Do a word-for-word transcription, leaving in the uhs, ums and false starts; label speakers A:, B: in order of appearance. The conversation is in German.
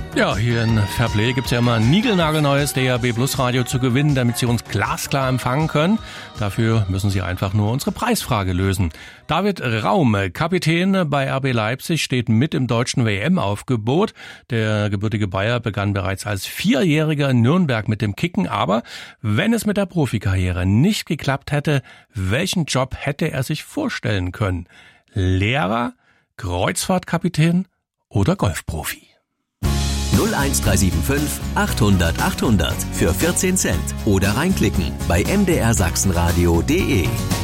A: Ja, hier in Fairplay gibt's ja immer ein niegelnagelneues D A B Plus Radio zu gewinnen, damit Sie uns glasklar empfangen können. Dafür müssen Sie einfach nur unsere Preisfrage lösen. David Raum, Kapitän bei R B Leipzig, steht mit im deutschen W M-Aufgebot. Der gebürtige Bayer begann bereits als Vierjähriger in Nürnberg mit dem Kicken. Aber wenn es mit der Profikarriere nicht geklappt hätte, welchen Job hätte er sich vorstellen können? Lehrer, Kreuzfahrtkapitän oder Golfprofi?
B: null eins drei sieben fünf achthundert achthundert für vierzehn Cent oder reinklicken bei m d r sachsenradio punkt d e.